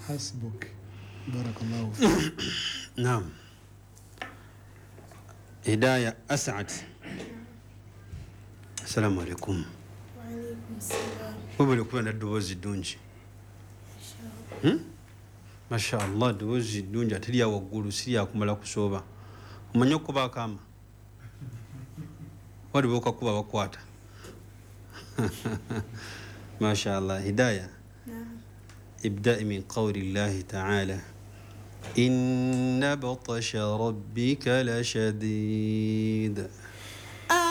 حسبك بارك الله فيك. نعم هداية أسعد السلام عليكم. وعليكم السلام. وبلو كنا دوزي دونجي ما شاء الله دوزي دونجي تليا وقولوا سيا كملا كسوبا ومن كوبا كاما ودبوكا كوبا وكواتا ما شاء الله. هداية نعم. ابدأ من قول الله تعالى إن بطش ربك لشديد.